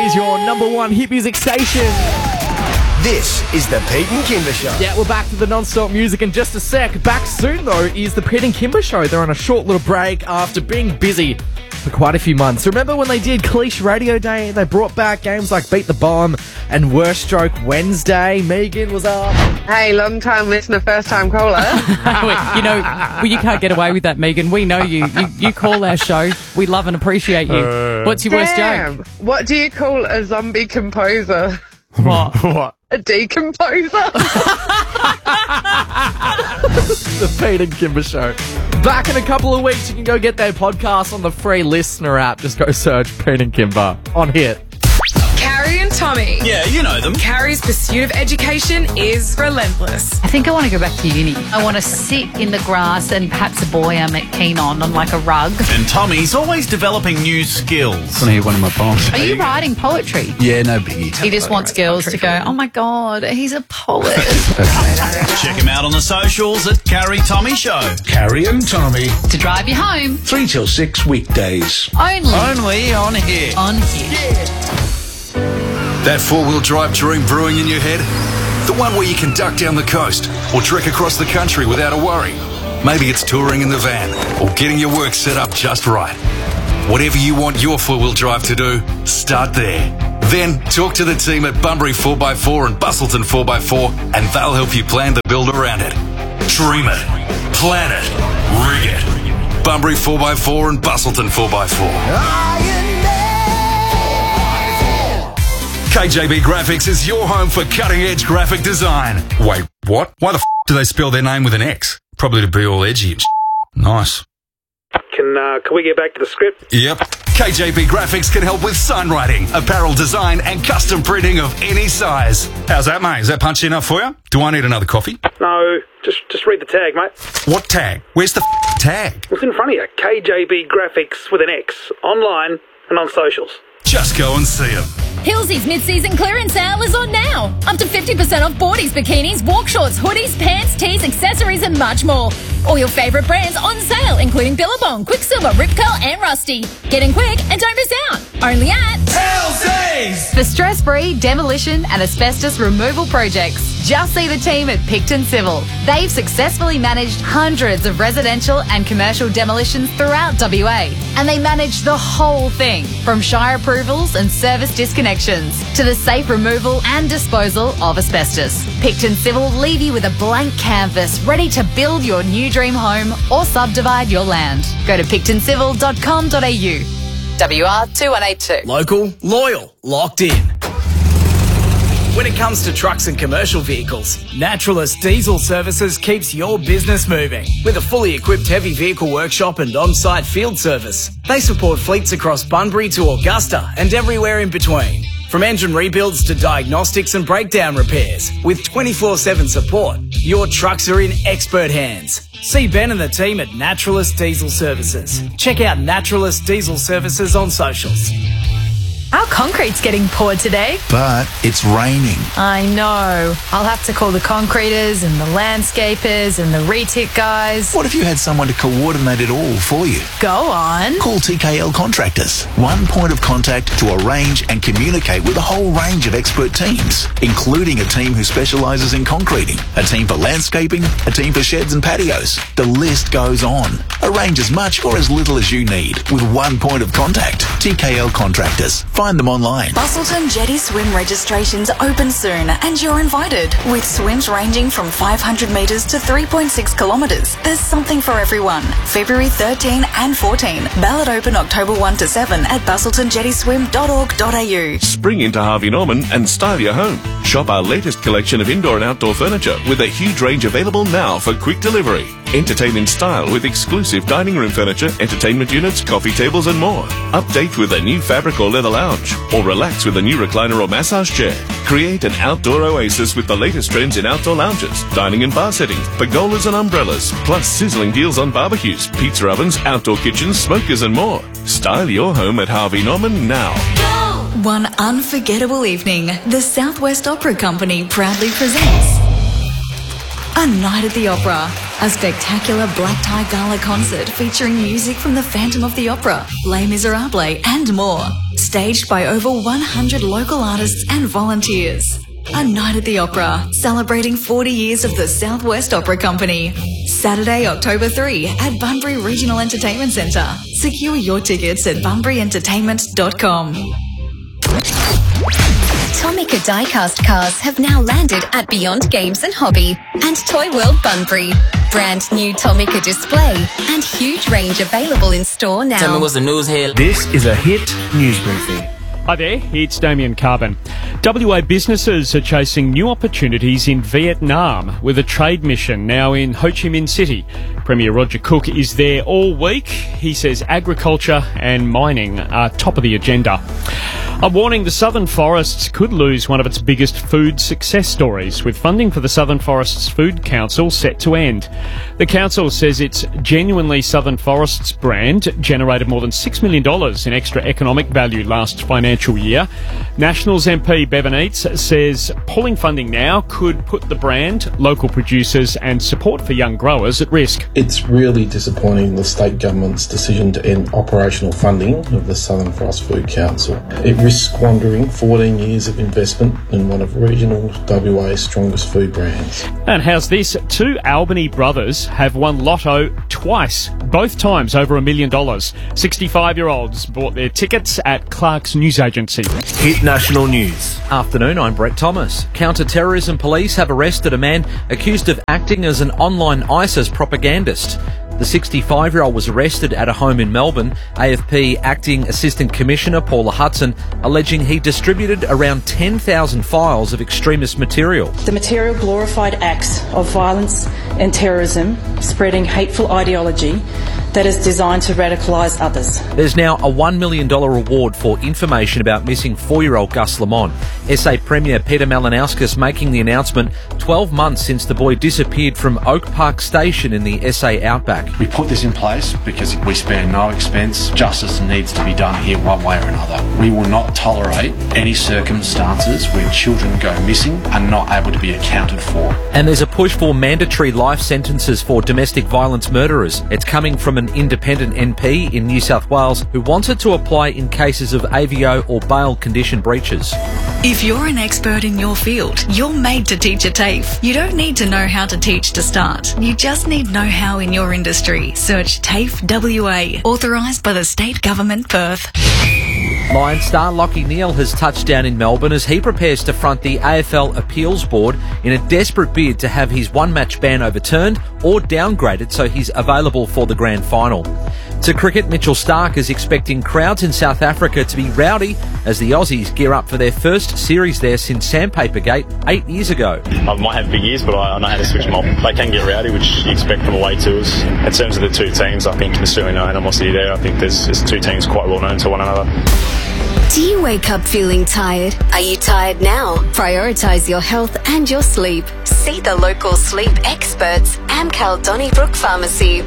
is your number one hit music station. This is the Pete and Kimber Show. Yeah, we're back to the non-stop music in just a sec. Back soon, though, is the Pete and Kimber Show. They're on a short little break after being busy for quite a few months. Remember when they did Cliche Radio Day? They brought back games like Beat the Bomb and Worst Stroke Wednesday. Megan was up. Hey, long time listener, first time caller. You can't get away with that, Megan. We know you. You call our show. We love and appreciate you. What's your worst joke? What do you call a zombie composer? What? A decomposer. The Pete and Kimber Show. Back in a couple of weeks. You can go get their podcast on the free listener app. Just go search Pete and Kimber on Hit. Carrie and Tommy. Yeah, you know them. Carrie's pursuit of education is relentless. I think I want to go back to uni. I want to sit in the grass and perhaps a boy I'm keen on like a rug. And Tommy's always developing new skills. I want to hear one of my poems. Are you writing poetry? Yeah, no biggie. He just wants girls to go, oh my God, he's a poet. Check him out on the socials at Carrie Tommy Show. Carrie and Tommy. To drive you home. 3 till 6 weekdays. Only on Hit. On Hit. That four-wheel drive dream brewing in your head? The one where you can duck down the coast or trek across the country without a worry. Maybe it's touring in the van or getting your work set up just right. Whatever you want your four-wheel drive to do, start there. Then talk to the team at Bunbury 4x4 and Bustleton 4x4 and they'll help you plan the build around it. Dream it. Plan it. Rig it. Bunbury 4x4 and Bustleton 4x4. KJB Graphics is your home for cutting-edge graphic design. Wait, what? Why the do they spell their name with an X? Probably to be all edgy and Nice. Can we get back to the script? Yep. KJB Graphics can help with signwriting, apparel design, and custom printing of any size. How's that, mate? Is that punchy enough for you? Do I need another coffee? No, just read the tag, mate. What tag? Where's the tag? It's in front of you. KJB Graphics with an X. Online and on socials. Just go and see them. Hillsy's mid-season clearance sale is on now. Up to 50% off boardies, bikinis, walk shorts, hoodies, pants, tees, accessories and much more. All your favourite brands on sale, including Billabong, Quicksilver, Rip Curl and Rusty. Get in quick and don't miss out. Only at Hillsy's! For stress-free demolition and asbestos removal projects, just see the team at Picton Civil. They've successfully managed hundreds of residential and commercial demolitions throughout WA. And they manage the whole thing, from shire approvals and service disconnections to the safe removal and disposal of asbestos. Picton Civil leave you with a blank canvas ready to build your new dream home or subdivide your land. Go to pictoncivil.com.au. WR2182. Local, loyal, locked in. When it comes to trucks and commercial vehicles, Naturalist Diesel Services keeps your business moving. With a fully equipped heavy vehicle workshop and on-site field service, they support fleets across Bunbury to Augusta and everywhere in between. From engine rebuilds to diagnostics and breakdown repairs, with 24/7 support, your trucks are in expert hands. See Ben and the team at Naturalist Diesel Services. Check out Naturalist Diesel Services on socials. Our concrete's getting poured today. But it's raining. I know. I'll have to call the concreters and the landscapers and the retic guys. What if you had someone to coordinate it all for you? Go on. Call TKL Contractors. One point of contact to arrange and communicate with a whole range of expert teams, including a team who specialises in concreting, a team for landscaping, a team for sheds and patios. The list goes on. Arrange as much or as little as you need with one point of contact. TKL Contractors. Find them online. Bustleton Jetty Swim registrations open soon and you're invited. With swims ranging from 500 metres to 3.6 kilometres, there's something for everyone. February 13 and 14. Ballot open October 1 to 7 at bustletonjettyswim.org.au. Spring into Harvey Norman and style your home. Shop our latest collection of indoor and outdoor furniture with a huge range available now for quick delivery. Entertain in style with exclusive dining room furniture, entertainment units, coffee tables and more. Update with a new fabric or leather lounge, or relax with a new recliner or massage chair. Create an outdoor oasis with the latest trends in outdoor lounges, dining and bar settings, pergolas and umbrellas, plus sizzling deals on barbecues, pizza ovens, outdoor kitchens, smokers and more. Style your home at Harvey Norman now. One unforgettable evening, the Southwest Opera Company proudly presents A Night at the Opera, a spectacular black tie gala concert featuring music from the Phantom of the Opera, Les Miserables and more. staged by over 100 local artists and volunteers. A night at the Opera, celebrating 40 years of the Southwest Opera Company. Saturday, October 3 at Bunbury Regional Entertainment Centre. Secure your tickets at bunburyentertainment.com. Tomica diecast cars have now landed at Beyond Games and Hobby and Toy World Bunbury. Brand new Tomica display and huge range available in store now. Tell me what's the news here. This is a Hit News Briefing. Hi there, it's Damien Carbon. WA businesses are chasing new opportunities in Vietnam with a trade mission now in Ho Chi Minh City. Premier Roger Cook is there all week. He says agriculture and mining are top of the agenda. A warning, the Southern Forests could lose one of its biggest food success stories, with funding for the Southern Forests Food Council set to end. The council says its Genuinely Southern Forests brand generated more than $6 million in extra economic value last financial year. Nationals MP Bevan Eates says pulling funding now could put the brand, local producers and support for young growers at risk. It's really disappointing, the state government's decision to end operational funding of the Southern Forest Food Council. It risks squandering 14 years of investment in one of regional WA's strongest food brands. And how's this? Two Albany brothers have won Lotto twice, both times over $1 million. 65-year-olds bought their tickets at Clark's News Agency. Hit National News. Afternoon, I'm Brett Thomas. Counter-terrorism police have arrested a man accused of acting as an online ISIS propagandist. The 65-year-old was arrested at a home in Melbourne. AFP Acting Assistant Commissioner Paula Hudson alleging he distributed around 10,000 files of extremist material. The material glorified acts of violence and terrorism, spreading hateful ideology that is designed to radicalise others. There's now a $1 million reward for information about missing 4-year-old Gus Lamont. SA Premier Peter Malinauskas making the announcement 12 months since the boy disappeared from Oak Park Station in the SA outback. We put this in place because we spare no expense. Justice needs to be done here one way or another. We will not tolerate any circumstances where children go missing and not able to be accounted for. And there's a push for mandatory life sentences for domestic violence murderers. It's coming from an independent MP in New South Wales who wants it to apply in cases of AVO or bail condition breaches. If you're an expert in your field, you're made to teach at TAFE. You don't need to know how to teach to start. You just need know-how in your industry. Search TAFE WA, authorised by the State Government, Perth. Lions star Lachie Neale has touched down in Melbourne as he prepares to front the AFL Appeals Board in a desperate bid to have his one-match ban overturned or downgraded so he's available for the grand final. To cricket, Mitchell Starc is expecting crowds in South Africa to be rowdy as the Aussies gear up for their first series there since Sandpaper Gate 8 years ago. I might have big ears, but I know how to switch them off. They can get rowdy, which you expect from away tours. In terms of the two teams, I think there's certainly no animosity there. I think there's two teams quite well known to one another. Do you wake up feeling tired? Are you tired now? Prioritise your health and your sleep. See the local sleep experts, Amcal Donnybrook Pharmacy.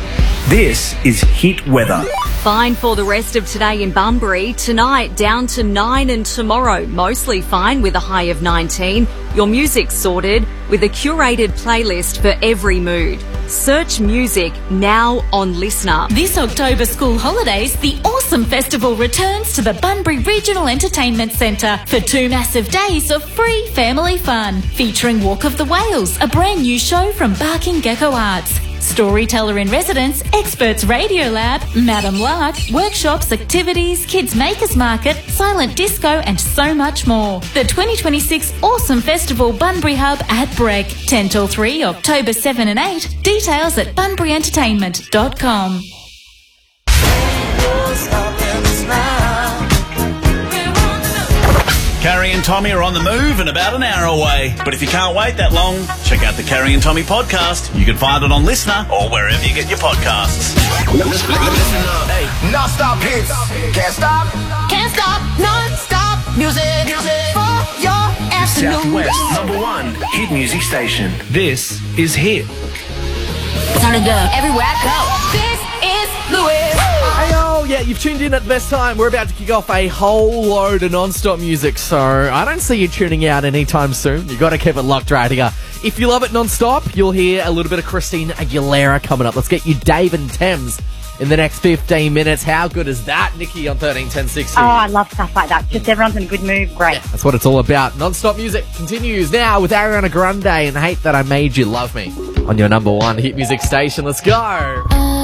This is Hit Weather. Fine for the rest of today in Bunbury. Tonight down to 9 and tomorrow mostly fine with a high of 19. Your music's sorted with a curated playlist for every mood. Search music now on Listener. This October school holidays, the Awesome Festival returns to the Bunbury Regional Entertainment Centre for 2 massive days of free family fun, featuring Walk of the Whales, a brand new show from Barking Gecko Arts, Storyteller in Residence, Experts Radio Lab, Madam Lark, workshops, activities, Kids Makers Market, Silent Disco and so much more. The 2026 Awesome Festival Bunbury Hub at Breck, 10 till 3, October 7 and 8. Details at bunburyentertainment.com. Carrie and Tommy are on the move and about an hour away. But if you can't wait that long, check out the Carrie and Tommy podcast. You can find it on Listener or wherever you get your podcasts. Hey, non-stop hits. Can't stop. Can't stop, non-stop music for your afternoon. Southwest #1 hit music station. This is Hit. Turn it up everywhere I go. This is Louis. Hey, oh, yeah, you've tuned in at the best time. We're about to kick off a whole load of non-stop music, so I don't see you tuning out anytime soon. You've got to keep it locked right here. If you love it non-stop, you'll hear a little bit of Christina Aguilera coming up. Let's get you Dave and Thames in the next 15 minutes. How good is that, Nikki, on 131060? Oh, I love stuff like that. Just everyone's in a good mood. Great. That's what it's all about. Non-stop music continues now with Ariana Grande and Hate That I Made You Love Me on your number one hit music station. Let's go.